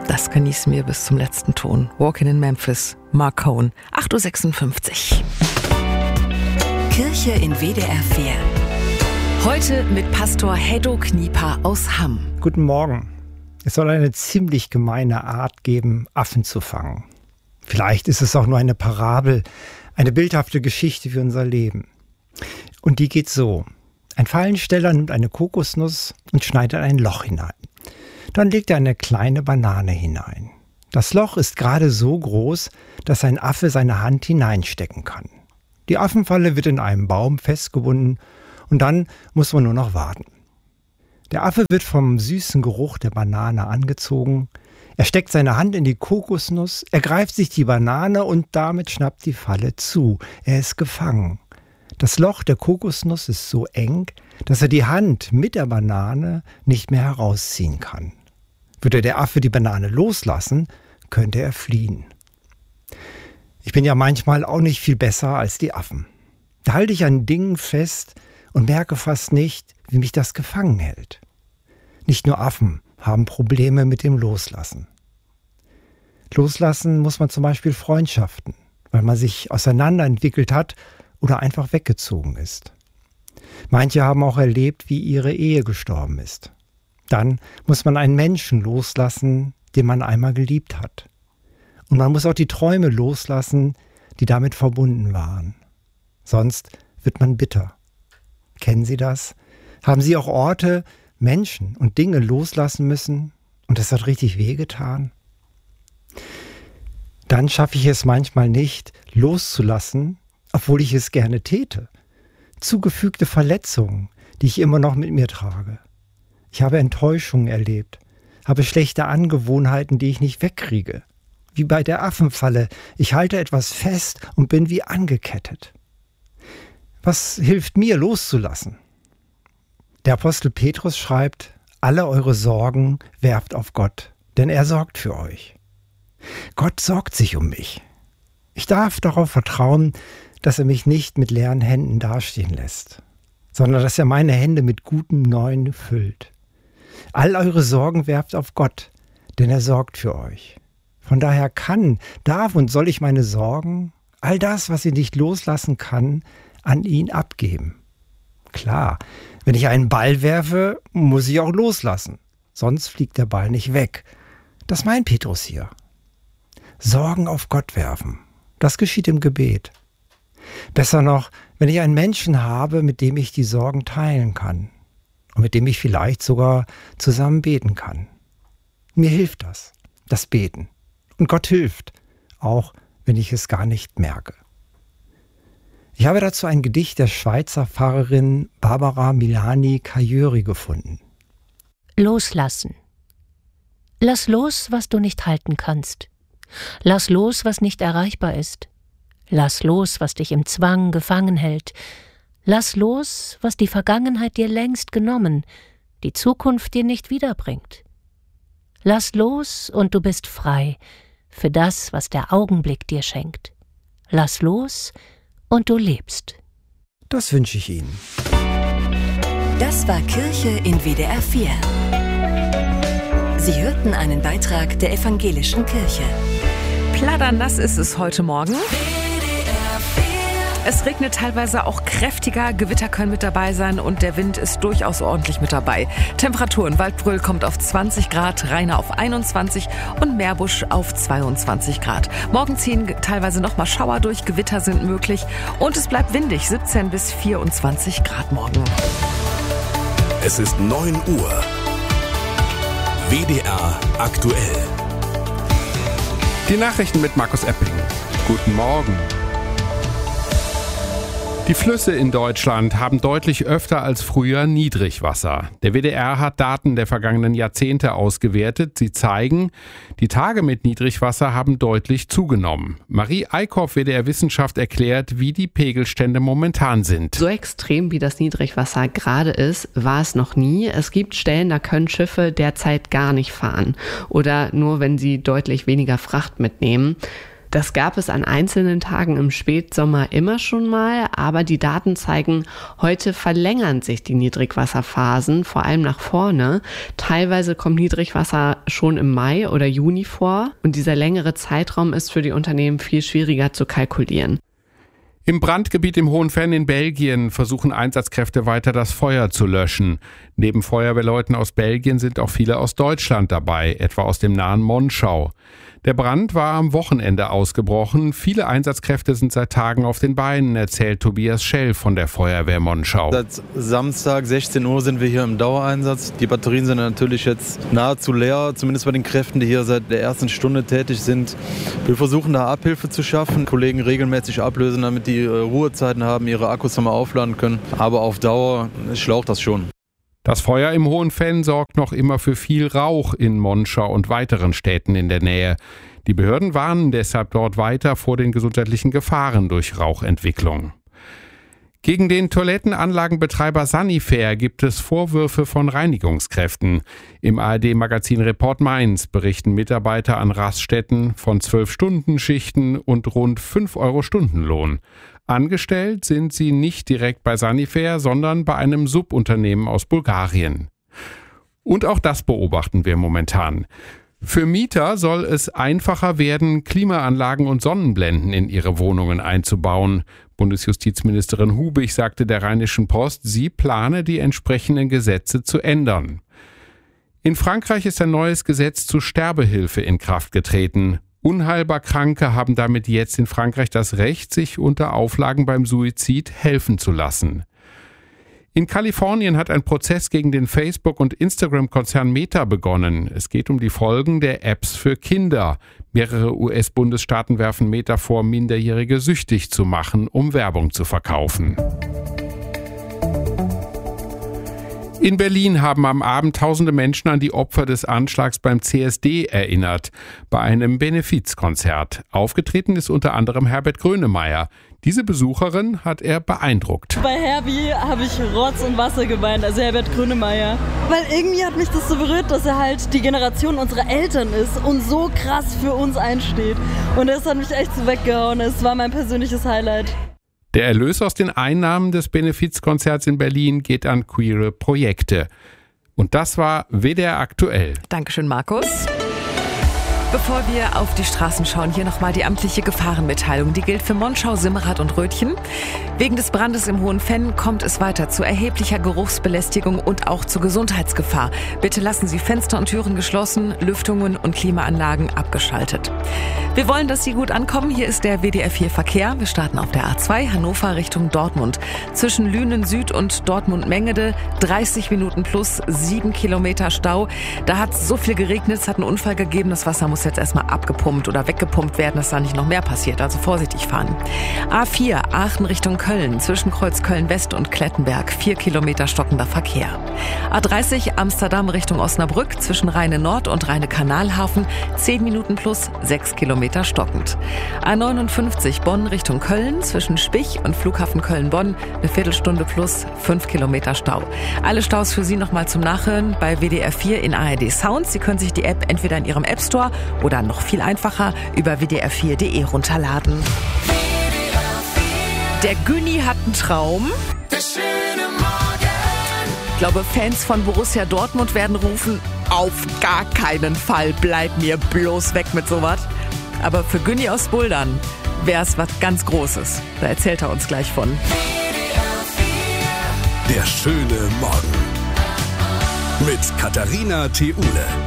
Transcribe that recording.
Das genießen wir bis zum letzten Ton. Walking in Memphis, Mark Cohn, 8.56 Uhr. Kirche in WDR 4. Heute mit Pastor Heddo Knieper aus Hamm. Guten Morgen. Es soll eine ziemlich gemeine Art geben, Affen zu fangen. Vielleicht ist es auch nur eine Parabel, eine bildhafte Geschichte für unser Leben. Und die geht so. Ein Fallensteller nimmt eine Kokosnuss und schneidet ein Loch hinein. Dann legt er eine kleine Banane hinein. Das Loch ist gerade so groß, dass ein Affe seine Hand hineinstecken kann. Die Affenfalle wird in einem Baum festgebunden und dann muss man nur noch warten. Der Affe wird vom süßen Geruch der Banane angezogen. Er steckt seine Hand in die Kokosnuss, ergreift sich die Banane und damit schnappt die Falle zu. Er ist gefangen. Das Loch der Kokosnuss ist so eng, dass er die Hand mit der Banane nicht mehr herausziehen kann. Würde der Affe die Banane loslassen, könnte er fliehen. Ich bin ja manchmal auch nicht viel besser als die Affen. Da halte ich an Dingen fest und merke fast nicht, wie mich das gefangen hält. Nicht nur Affen haben Probleme mit dem Loslassen. Loslassen muss man zum Beispiel Freundschaften, weil man sich auseinanderentwickelt hat oder einfach weggezogen ist. Manche haben auch erlebt, wie ihre Ehe gestorben ist. Dann muss man einen Menschen loslassen, den man einmal geliebt hat. Und man muss auch die Träume loslassen, die damit verbunden waren. Sonst wird man bitter. Kennen Sie das? Haben Sie auch Orte, Menschen und Dinge loslassen müssen und das hat richtig wehgetan? Dann schaffe ich es manchmal nicht, loszulassen, obwohl ich es gerne täte. Zugefügte Verletzungen, die ich immer noch mit mir trage. Ich habe Enttäuschungen erlebt, habe schlechte Angewohnheiten, die ich nicht wegkriege. Wie bei der Affenfalle, ich halte etwas fest und bin wie angekettet. Was hilft mir, loszulassen? Der Apostel Petrus schreibt, alle eure Sorgen werft auf Gott, denn er sorgt für euch. Gott sorgt sich um mich. Ich darf darauf vertrauen, dass er mich nicht mit leeren Händen dastehen lässt, sondern dass er meine Hände mit gutem Neuen füllt. All eure Sorgen werft auf Gott, denn er sorgt für euch. Von daher darf und soll ich meine Sorgen, all das, was ich nicht loslassen kann, an ihn abgeben. Klar, wenn ich einen Ball werfe, muss ich auch loslassen, sonst fliegt der Ball nicht weg. Das meint Petrus hier. Sorgen auf Gott werfen, das geschieht im Gebet. Besser noch, wenn ich einen Menschen habe, mit dem ich die Sorgen teilen kann und mit dem ich vielleicht sogar zusammen beten kann. Mir hilft das Beten. Und Gott hilft, auch wenn ich es gar nicht merke. Ich habe dazu ein Gedicht der Schweizer Pfarrerin Barbara Milani Cajori gefunden. Loslassen. Lass los, was du nicht halten kannst. Lass los, was nicht erreichbar ist. Lass los, was dich im Zwang gefangen hält. Lass los, was die Vergangenheit dir längst genommen, die Zukunft dir nicht wiederbringt. Lass los und du bist frei für das, was der Augenblick dir schenkt. Lass los und du lebst. Das wünsche ich Ihnen. Das war Kirche in WDR 4. Sie hörten einen Beitrag der Evangelischen Kirche. Plaudernass ist es heute Morgen. Es regnet teilweise auch kräftiger, Gewitter können mit dabei sein und der Wind ist durchaus ordentlich mit dabei. Temperaturen, Waldbröl kommt auf 20 Grad, Rheine auf 21 und Meerbusch auf 22 Grad. Morgen ziehen teilweise nochmal Schauer durch, Gewitter sind möglich und es bleibt windig, 17 bis 24 Grad morgen. Es ist 9 Uhr. WDR aktuell. Die Nachrichten mit Markus Epping. Guten Morgen. Die Flüsse in Deutschland haben deutlich öfter als früher Niedrigwasser. Der WDR hat Daten der vergangenen Jahrzehnte ausgewertet. Sie zeigen, die Tage mit Niedrigwasser haben deutlich zugenommen. Marie Eickhoff, WDR Wissenschaft, erklärt, wie die Pegelstände momentan sind. So extrem wie das Niedrigwasser gerade ist, war es noch nie. Es gibt Stellen, da können Schiffe derzeit gar nicht fahren oder nur, wenn sie deutlich weniger Fracht mitnehmen. Das gab es an einzelnen Tagen im Spätsommer immer schon mal, aber die Daten zeigen, heute verlängern sich die Niedrigwasserphasen, vor allem nach vorne. Teilweise kommt Niedrigwasser schon im Mai oder Juni vor und dieser längere Zeitraum ist für die Unternehmen viel schwieriger zu kalkulieren. Im Brandgebiet im Hohenfenn in Belgien versuchen Einsatzkräfte weiter das Feuer zu löschen. Neben Feuerwehrleuten aus Belgien sind auch viele aus Deutschland dabei, etwa aus dem nahen Monschau. Der Brand war am Wochenende ausgebrochen. Viele Einsatzkräfte sind seit Tagen auf den Beinen, erzählt Tobias Schell von der Feuerwehr Monschau. Seit Samstag 16 Uhr sind wir hier im Dauereinsatz. Die Batterien sind natürlich jetzt nahezu leer, zumindest bei den Kräften, die hier seit der ersten Stunde tätig sind. Wir versuchen da Abhilfe zu schaffen, Kollegen regelmäßig ablösen, damit die Ruhezeiten haben, ihre Akkus nochmal aufladen können. Aber auf Dauer schlaucht das schon. Das Feuer im Hohenfenn sorgt noch immer für viel Rauch in Monschau und weiteren Städten in der Nähe. Die Behörden warnen deshalb dort weiter vor den gesundheitlichen Gefahren durch Rauchentwicklung. Gegen den Toilettenanlagenbetreiber Sanifair gibt es Vorwürfe von Reinigungskräften. Im ARD-Magazin Report Mainz berichten Mitarbeiter an Raststätten von 12-Stunden-Schichten und rund 5 € Stundenlohn. Angestellt sind sie nicht direkt bei Sanifair, sondern bei einem Subunternehmen aus Bulgarien. Und auch das beobachten wir momentan. Für Mieter soll es einfacher werden, Klimaanlagen und Sonnenblenden in ihre Wohnungen einzubauen. Bundesjustizministerin Hubig sagte der Rheinischen Post, sie plane die entsprechenden Gesetze zu ändern. In Frankreich ist ein neues Gesetz zur Sterbehilfe in Kraft getreten. Unheilbar Kranke haben damit jetzt in Frankreich das Recht, sich unter Auflagen beim Suizid helfen zu lassen. In Kalifornien hat ein Prozess gegen den Facebook- und Instagram-Konzern Meta begonnen. Es geht um die Folgen der Apps für Kinder. Mehrere US-Bundesstaaten werfen Meta vor, Minderjährige süchtig zu machen, um Werbung zu verkaufen. In Berlin haben am Abend tausende Menschen an die Opfer des Anschlags beim CSD erinnert, bei einem Benefizkonzert. Aufgetreten ist unter anderem Herbert Grönemeyer. Diese Besucherin hat er beeindruckt. Bei Herbie habe ich Rotz und Wasser geweint, also Herbert Grönemeyer. Weil irgendwie hat mich das so berührt, dass er halt die Generation unserer Eltern ist und so krass für uns einsteht. Und das hat mich echt so weggehauen. Es war mein persönliches Highlight. Der Erlös aus den Einnahmen des Benefizkonzerts in Berlin geht an queere Projekte. Und das war WDR aktuell. Dankeschön, Markus. Bevor wir auf die Straßen schauen, hier nochmal die amtliche Gefahrenmitteilung. Die gilt für Monschau, Simmerath und Rötchen. Wegen des Brandes im Hohenfenn kommt es weiter zu erheblicher Geruchsbelästigung und auch zu Gesundheitsgefahr. Bitte lassen Sie Fenster und Türen geschlossen, Lüftungen und Klimaanlagen abgeschaltet. Wir wollen, dass Sie gut ankommen. Hier ist der WDR 4 Verkehr. Wir starten auf der A2 Hannover Richtung Dortmund. Zwischen Lünen Süd und Dortmund-Mengede 30 Minuten plus 7 Kilometer Stau. Da hat es so viel geregnet, es hat einen Unfall gegeben. Das Wasser muss jetzt erstmal abgepumpt oder weggepumpt werden, dass da nicht noch mehr passiert. Also vorsichtig fahren. A4 Aachen Richtung Köln. Zwischen Kreuz Köln-West und Klettenberg 4 Kilometer stockender Verkehr. A30 Amsterdam Richtung Osnabrück. Zwischen Rheine-Nord und Rheine-Kanalhafen 10 Minuten plus 6 Kilometer stockend. A59 Bonn Richtung Köln. Zwischen Spich und Flughafen Köln-Bonn eine Viertelstunde plus 5 Kilometer Stau. Alle Staus für Sie nochmal zum Nachhören bei WDR 4 in ARD Sound. Sie können sich die App entweder in Ihrem App Store oder noch viel einfacher über wdr4.de runterladen. Der Günni hat einen Traum. Ich glaube, Fans von Borussia Dortmund werden rufen, auf gar keinen Fall, bleib mir bloß weg mit sowas. Aber für Günni aus Buldern wäre es was ganz Großes. Da erzählt er uns gleich von. Der schöne Morgen mit Katharina Theule.